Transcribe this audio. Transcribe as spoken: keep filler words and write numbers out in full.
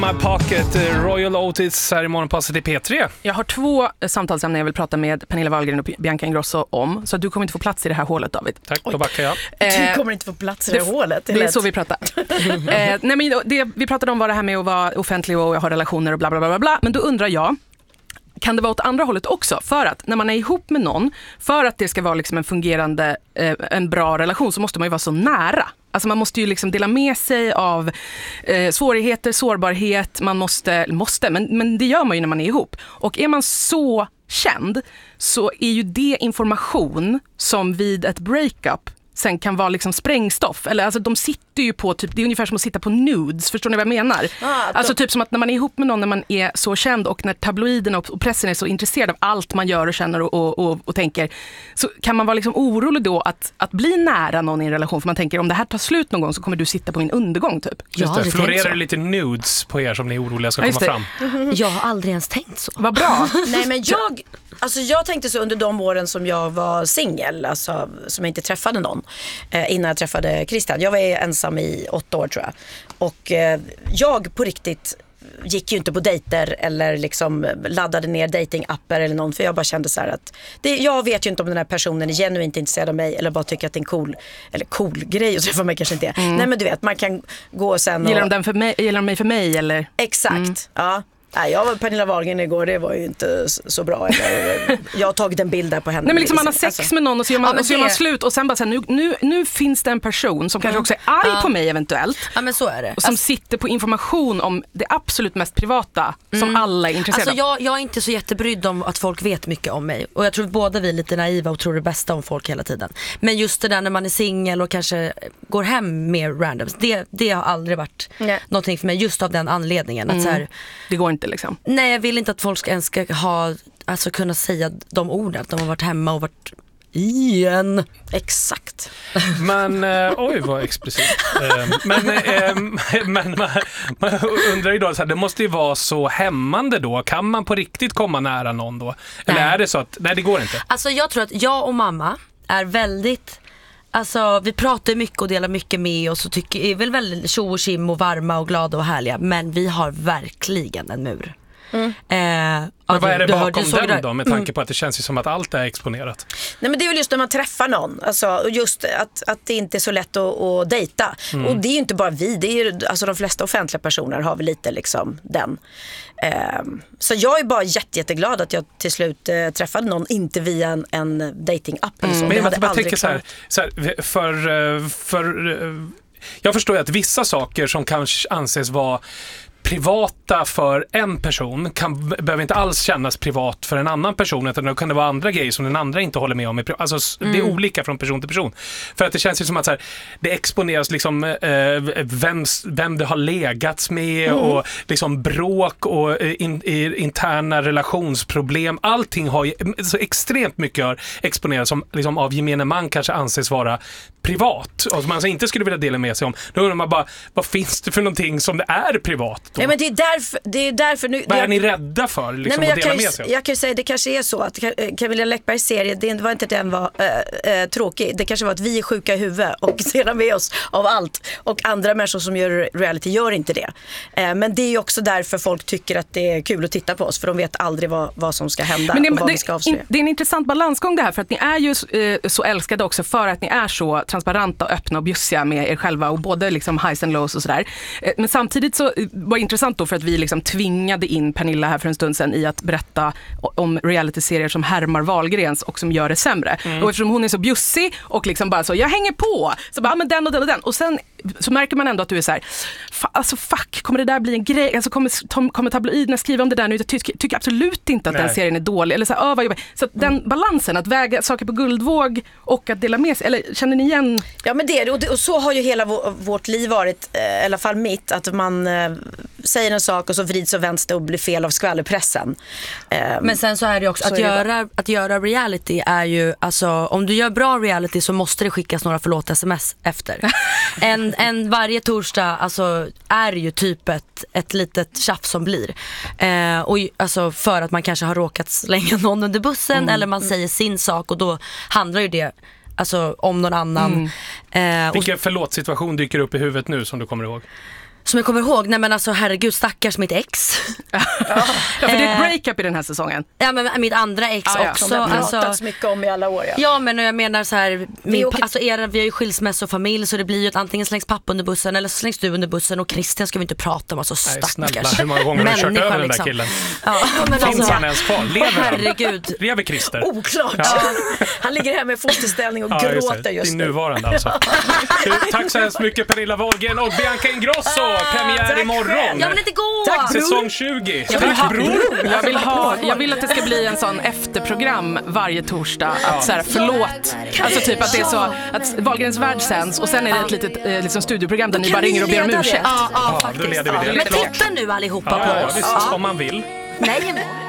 My Pocket, Royal Otis här i Morgonpasset i P tre. Jag har två samtalsämnen jag vill prata med Pernilla Wahlgren och Bianca Ingrosso om. Så du kommer inte få plats i det här hålet, David. Tack, då backar jag. Du kommer inte få plats i det, det här hålet. Det är, det är så vi pratar. eh, nej, men det, vi pratade om vad det här med att vara offentlig och ha relationer och bla bla bla bla. Men då undrar jag, kan det vara åt andra hållet också? För att när man är ihop med någon, för att det ska vara liksom en fungerande, eh, en bra relation, så måste man ju vara så nära. Alltså man måste ju liksom dela med sig av eh, svårigheter, sårbarhet. Man måste, måste men, men det gör man ju när man är ihop. Och är man så känd så är ju det information som vid ett breakup sen kan vara liksom sprängstoff. Eller alltså de sitter ju på typ, det är ungefär som att sitta på nudes, förstår ni vad jag menar? Ah, alltså typ som att när man är ihop med någon, när man är så känd och när tabloiderna och pressen är så intresserade av allt man gör och känner och, och, och, och tänker, så kan man vara liksom orolig då att, att bli nära någon i en relation, för man tänker om det här tar slut någon gång så kommer du sitta på min undergång typ. Just det, det florerar det lite nudes på er som ni är oroliga ska komma fram. Jag har aldrig ens tänkt så. Vad bra. Nej, men jag, alltså jag tänkte så under de åren som jag var singel, alltså som jag inte träffade någon eh, innan jag träffade Christian. Jag var ensam i åtta år tror jag. Och eh, jag på riktigt gick ju inte på dejter eller liksom laddade ner datingappar eller någon, för jag bara kände så här att det, jag vet ju inte om den här personen är genuint intresserad av mig eller bara tycker att det är en cool eller cool grej att träffa mig, kanske inte är. Mm. Nej, men du vet, man kan gå sen och... Gillar de, den för mig, gillar de mig för mig eller? Exakt, mm. ja. Nej, jag var Pernilla Wahlgren igår, det var ju inte så bra. Eller, jag har tagit en bild där på henne. Nej, men liksom man har sex alltså. med någon och så gör man, ja, och så gör man slut och sen bara så här, nu, nu, nu finns det en person som kanske mm. också är arg ja. på mig eventuellt. Ja, men så är det. Och som alltså, sitter på information om det absolut mest privata mm. som alla är intresserade alltså, av. Jag, jag är inte så jättebrydd om att folk vet mycket om mig. Och jag tror att båda vi är lite naiva och tror det bästa om folk hela tiden. Men just det där när man är singel och kanske går hem mer randoms, det, det har aldrig varit Nej. någonting för mig just av den anledningen. Att mm. så här, det går inte liksom. Nej, jag vill inte att folk ska ens ska ha, alltså kunna säga de orden, att de har varit hemma och varit igen. Exakt. Men, eh, oj vad explicit. Eh, men eh, men man, man undrar ju då, så här, det måste ju vara så hämmande då. Kan man på riktigt komma nära någon då? Eller nej. är det så att, nej det går inte? Alltså jag tror att jag och mamma är väldigt... Alltså vi pratar mycket och delar mycket med oss och tycker, är väl väldigt tjo och kim och varma och glada och härliga. Men vi har verkligen en mur. Mm. Eh, men vad är det du, bakom du den då, med tanke mm. på att det känns ju som att allt är exponerat? Nej, men det är väl just när man träffar någon, alltså, just att, att det inte är så lätt att, att dejta. Mm. Och det är ju inte bara vi, det är ju, alltså, de flesta offentliga personer har väl lite liksom den. Eh, så jag är bara jätte, jätteglad att jag till slut eh, träffade någon, inte via en, en datingapp eller så. Mm. Men jag bara tänker så här, så här, för, för jag förstår ju att vissa saker som kanske anses vara privata för en person kan, behöver inte alls kännas privat för en annan person, utan då kan det vara andra grejer som den andra inte håller med om. Alltså mm. det är olika från person till person. För att det känns ju som att så här, det exponeras liksom eh, vem, vem det har legats med mm. och liksom bråk och in, interna relationsproblem. Allting har ju, så extremt mycket har exponerats som liksom av gemene man kanske anses vara privat och som man alltså inte skulle vilja dela med sig om. Då undrar man bara, vad finns det för någonting som det är privat då? Ja, men det är därför, det är därför nu, vad är jag, ni rädda för liksom, nej, men att dela kan, med sig om? Jag kan ju säga, det kanske är så att Camilla Läckbergs serie, det var inte att den var äh, äh, tråkig. Det kanske var att vi är sjuka i huvudet och sedan med oss av allt. Och andra människor som gör reality gör inte det. Äh, men det är ju också därför folk tycker att det är kul att titta på oss, för de vet aldrig vad, vad som ska hända men det, och vad det, vi ska avslöja. Det är en intressant balansgång det här, för att ni är ju eh, så älskade också för att ni är så transparenta och öppna och bjussiga med er själva och både liksom highs and lows och sådär. Eh, men samtidigt så var det intressant då för att vi liksom tvingade in Pernilla här för en stund sedan i att berätta om reality-serier som härmar Wahlgrens och som gör det sämre. Mm. Och eftersom hon är så bjussig och liksom bara så, jag hänger på, så bara, men den och den och den. Och sen så märker man ändå att du är så här, alltså fuck, kommer det där bli en grej? Alltså kommer, kommer tabloiderna skriva om det där nu? Jag tycker, tycker absolut inte att Nej. den serien är dålig. Eller så här, vad så att den balansen, att väga saker på guldvåg och att dela med sig, eller känner ni igen? Ja, men det, och, det, och så har ju hela vår, vårt liv varit, eh, i alla fall mitt, att man eh, säger en sak och så vrids och vänster och blir fel av skvallerpressen. Eh, men sen så är det också, att göra, att göra reality är ju, alltså om du gör bra reality så måste det skickas några förlåt-sms efter. en, en varje torsdag alltså, är ju typ ett, ett litet tjaff som blir. Eh, och, alltså, för att man kanske har råkat slänga någon under bussen mm. eller man säger sin sak och då handlar ju det alltså, om någon annan. Mm. Eh, Vilken förlåt-situation dyker upp i huvudet nu som du kommer ihåg? Som jag kommer ihåg, nej men alltså herregud, stackars mitt ex. Ja, för det är ett breakup i den här säsongen. Ja, men mitt andra ex Ah, ja. också. Som det har pratats Alltså, mycket om i alla år. Ja, ja men jag menar så här, min, åker- alltså era, vi har ju skilsmässofamilj, så det blir ju att antingen slängs pappa under bussen eller så slängs du under bussen, och Christian ska vi inte prata om, alltså Nej, stackars snälla, hur många gånger har du kört människa, över den där liksom. killen? Ja, men Finns alltså, han ens kvar? Lever han? herregud. Lever Christer? Oklart. Han ligger hemma i fosterställning och Ja, just det. gråter just Din nu. nuvarande alltså. Du, tack så hemskt mycket Pernilla Wahlgren och Bianca Ingrosso. Premiär tack imorgon. Jag vill inte gå! Tack, bror. Säsong tjugo. Jag vill, Tack ha, bror. jag, vill ha, jag vill att det ska bli en sån efterprogram varje torsdag. Att så här, förlåt. Alltså typ att det är så att Wahlgrens värld sänds och sen är det ett litet eh, liksom studioprogram där ni bara ringer och ber om ursäkt. Ja, ja, Ja, då faktiskt. leder vi det. Men titta nu allihopa Ja, på ja, oss. visst, om man vill. Nej, men